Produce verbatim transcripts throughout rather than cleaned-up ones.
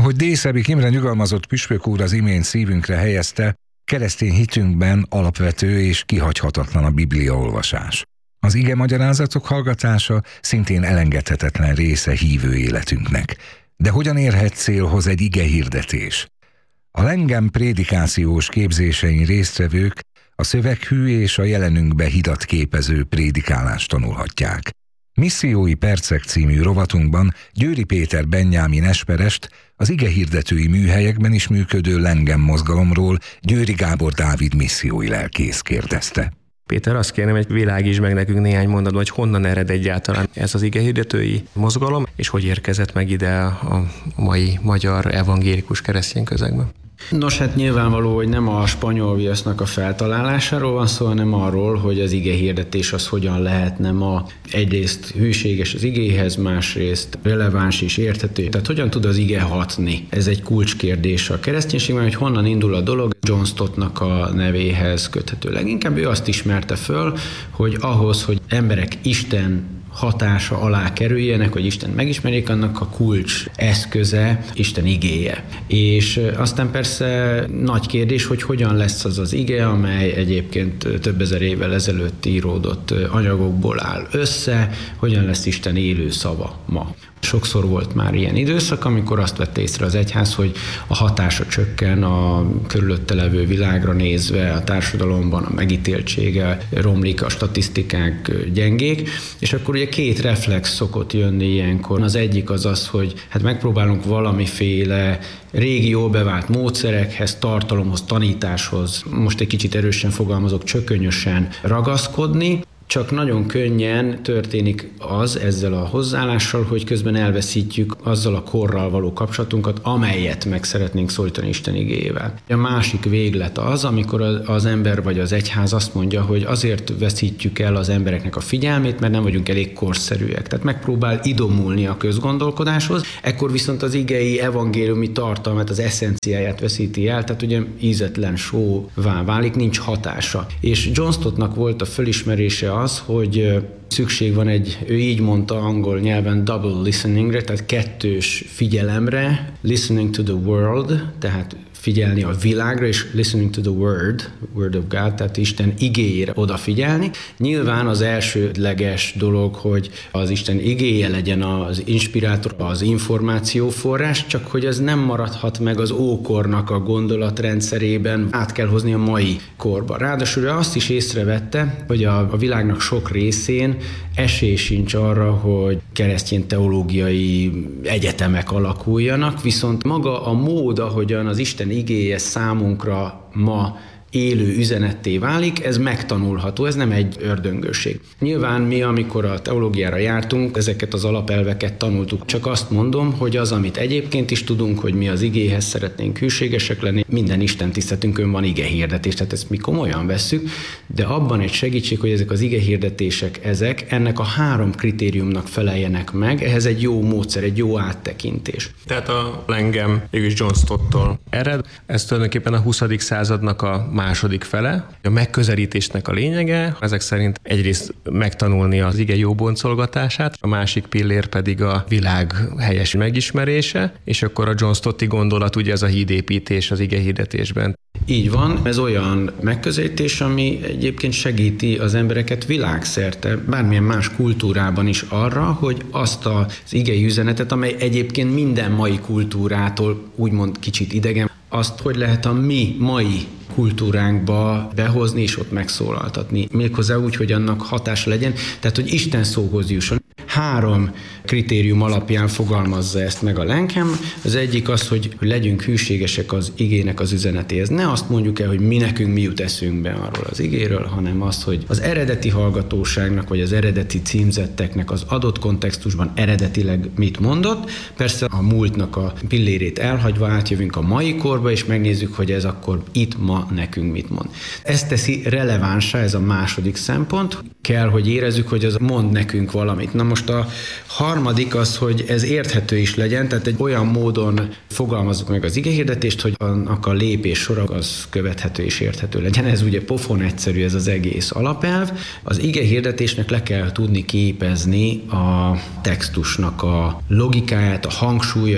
Ahogy Dészebik Imre nyugalmazott püspök úr az imént szívünkre helyezte, keresztény hitünkben alapvető és kihagyhatatlan a Biblia olvasás. Az ige magyarázatok hallgatása szintén elengedhetetlen része hívő életünknek. De hogyan érhet célhoz egy ige hirdetés? A Lengem prédikációs képzésein résztvevők a szöveghű és a jelenünkbe hidat képező prédikálást tanulhatják. Missziói percek című rovatunkban Győri Péter Benyámin esperest, az igehirdetői műhelyekben is működő Lengem mozgalomról Győri Gábor Dávid missziói lelkész kérdezte. Péter, azt kérném, hogy világítsd meg nekünk néhány mondatban, hogy honnan ered egyáltalán ez az igehirdetői mozgalom, és hogy érkezett meg ide a mai magyar evangélikus keresztény közegben. Nos, hát nyilvánvaló, hogy nem a spanyol viasznak a feltalálásáról van szó, hanem arról, hogy az ige hirdetés az hogyan lehetne ma egyrészt hűséges az igéhez, másrészt releváns és érthető. Tehát hogyan tud az ige hatni? Ez egy kulcskérdés a kereszténységben, hogy honnan indul a dolog. John Stottnak a nevéhez köthető leginkább. Ő azt ismerte föl, hogy ahhoz, hogy emberek Isten hatása alá kerüljenek, hogy Isten megismerjék, annak a kulcs eszköze Isten igéje. És aztán persze nagy kérdés, hogy hogyan lesz az az ige, amely egyébként több ezer évvel ezelőtt íródott anyagokból áll össze, hogyan lesz Isten élő szava ma. Sokszor volt már ilyen időszak, amikor azt vette észre az egyház, hogy a hatása csökken a körülötte levő világra nézve, a társadalomban a megítéltsége romlik, a statisztikák gyengék, és akkor ugye két reflex szokott jönni ilyenkor. Az egyik az az, hogy hát megpróbálunk valamiféle régi jól bevált módszerekhez, tartalomhoz, tanításhoz, most egy kicsit erősen fogalmazok, csökönyösen ragaszkodni, csak nagyon könnyen történik az ezzel a hozzáállással, hogy közben elveszítjük azzal a korral való kapcsolatunkat, amelyet meg szeretnénk szólítani Isten igéjével. A másik véglet az, amikor az ember vagy az egyház azt mondja, hogy azért veszítjük el az embereknek a figyelmét, mert nem vagyunk elég korszerűek. Tehát megpróbál idomulni a közgondolkodáshoz, ekkor viszont az igei evangéliumi tartalmat, az eszenciáját veszíti el, tehát ugye ízetlen sóvá válik, nincs hatása. És John Stottnak volt a fölismerése az, hogy szükség van egy, ő így mondta angol nyelven, double listeningre, tehát kettős figyelemre, listening to the world, tehát figyelni a világra, és listening to the word, word of God, tehát Isten igéjére odafigyelni. Nyilván az elsődleges dolog, hogy az Isten igéje legyen az inspirátor, az információforrás, csak hogy ez nem maradhat meg az ókornak a gondolatrendszerében, át kell hozni a mai korba. Ráadásul ő azt is észrevette, hogy a, a világnak sok részén esély sincs arra, hogy keresztény teológiai egyetemek alakuljanak, viszont maga a mód, ahogyan az Isten igéje számunkra ma élő üzenetté válik, ez megtanulható, ez nem egy ördöngőség. Nyilván mi, amikor a teológiára jártunk, ezeket az alapelveket tanultuk. Csak azt mondom, hogy az, amit egyébként is tudunk, hogy mi az igéhez szeretnénk hűségesek lenni, minden Isten tiszteletünkön van igehirdetés, tehát ezt mi komolyan vesszük, de abban egy segítség, hogy ezek az igehirdetések, ezek ennek a három kritériumnak feleljenek meg, ehhez egy jó módszer, egy jó áttekintés. Tehát a Lengem mégis John Stottól ered, ez tulajdonképpen a huszadik századnak a második fele. A megközelítésnek a lényege, ezek szerint egyrészt megtanulni az ige jó boncolgatását, a másik pillér pedig a világ helyes megismerése, és akkor a John Stotti gondolat, ugye ez a hídépítés az ige hirdetésben. Így van, ez olyan megközelítés, ami egyébként segíti az embereket világszerte, bármilyen más kultúrában is arra, hogy azt az igei üzenetet, amely egyébként minden mai kultúrától úgymond kicsit idegen, azt hogy lehet a mi mai kultúránkba behozni és ott megszólaltatni. Méghozzá úgy, hogy annak hatása legyen, tehát hogy Isten szóhoz jusson. Három kritérium alapján fogalmazza ezt meg a Lengem. Az egyik az, hogy legyünk hűségesek az igének az üzenetéhez. Ne azt mondjuk el, hogy mi nekünk mi jut eszünkbe arról az igéről, hanem azt, hogy az eredeti hallgatóságnak, vagy az eredeti címzetteknek az adott kontextusban eredetileg mit mondott. Persze a múltnak a pillérét elhagyva átjövünk a mai korba, és megnézzük, hogy ez akkor itt ma nekünk mit mond. Ezt teszi relevánsá, ez a második szempont. Kell, hogy érezzük, hogy az mond nekünk valamit. Na most a harmadik az, hogy ez érthető is legyen, tehát egy olyan módon fogalmazzuk meg az igehirdetést, hogy annak a lépés sora az követhető és érthető legyen. Ez ugye pofon egyszerű, ez az egész alapelv. Az igehirdetésnek le kell tudni képezni a textusnak a logikáját, a hangsúlyait,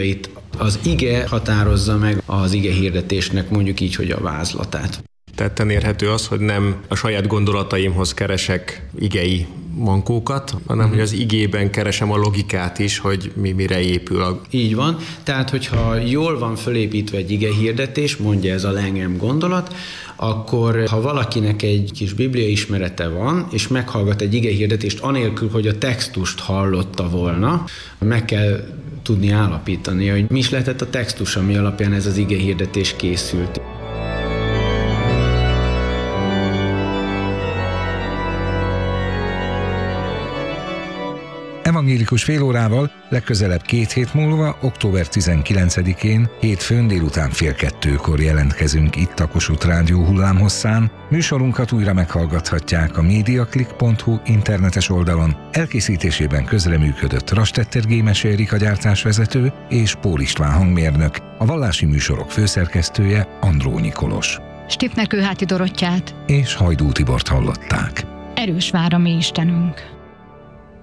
Az ige határozza meg az ige hirdetésnek mondjuk így, hogy a vázlatát. Tetten érhető az, hogy nem a saját gondolataimhoz keresek igei mankókat, hanem mm. hogy az igében keresem a logikát is, hogy mi mire épül. A... Így van. Tehát, hogyha jól van fölépítve egy ige hirdetés, mondja ez a Langham gondolat, akkor ha valakinek egy kis biblia ismerete van, és meghallgat egy ige hirdetést anélkül, hogy a textust hallotta volna, meg kell tudni állapítani, hogy mi is lehetett a textus, ami alapján ez az ige hirdetés készült. Evangélikus félórával legközelebb két hét múlva, október tizenkilencedikén, hétfőn délután fél kettőkor jelentkezünk itt a Kossuth Rádió hullámhosszán. Műsorunkat újra meghallgathatják a mediaclick pont hu internetes oldalon. Elkészítésében közreműködött Rastetter Gémesi Erika gyártásvezető és Pól István hangmérnök, a vallási műsorok főszerkesztője Andrónyi Kolos. Stipner Kőháti Dorottyát és Hajdú Tibort hallották. Erős vár a mi Istenünk.